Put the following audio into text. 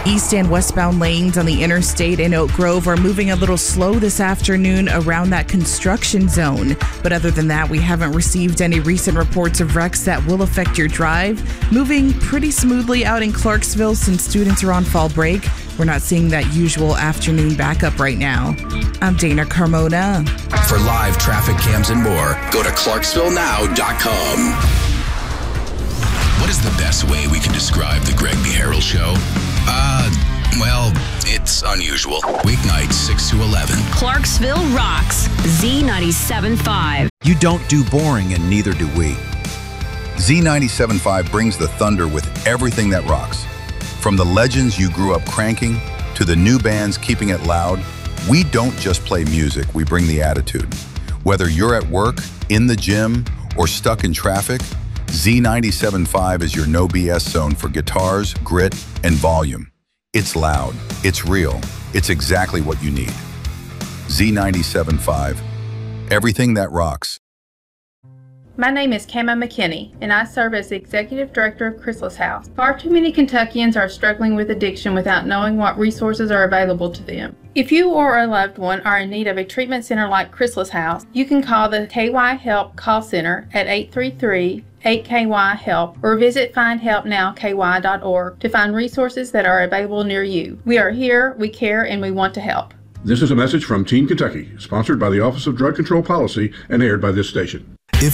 East and westbound lanes on the interstate in Oak Grove are moving a little slow this afternoon around that construction zone. But other than that, we haven't received any recent reports of wrecks that will affect your drive. Moving pretty smoothly out in Clarksville since students are on fall break. We're not seeing that usual afternoon backup right now. I'm Dana Carmona. For live traffic cams and more, go to ClarksvilleNow.com. What is the best way we can describe the Greg B. Harrell Show? Well, it's unusual. Weeknights 6 to 11. Clarksville rocks. Z97.5. You don't do boring, and neither do we. Z97.5 brings the thunder with everything that rocks. From the legends you grew up cranking to the new bands keeping it loud, we don't just play music, we bring the attitude. Whether you're at work, in the gym, or stuck in traffic, Z97.5 is your no BS zone for guitars, grit, and volume. It's loud, it's real, it's exactly what you need. Z97.5, everything that rocks. My name is Kama McKinney, and I serve as the Executive Director of Chrysalis House. Far too many Kentuckians are struggling with addiction without knowing what resources are available to them. If you or a loved one are in need of a treatment center like Chrysalis House, you can call the KY Help call center at 833-8KY-HELP or visit findhelpnowky.org to find resources that are available near you. We are here, we care, and we want to help. This is a message from Teen Kentucky, sponsored by the Office of Drug Control Policy and aired by this station.